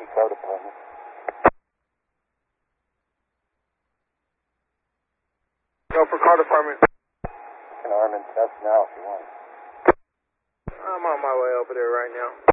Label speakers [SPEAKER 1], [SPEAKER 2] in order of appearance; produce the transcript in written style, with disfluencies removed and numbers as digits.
[SPEAKER 1] Kentucky Fire Department.
[SPEAKER 2] Go for car department.
[SPEAKER 1] An arm and test now if you want.
[SPEAKER 2] I'm on my way over there right now.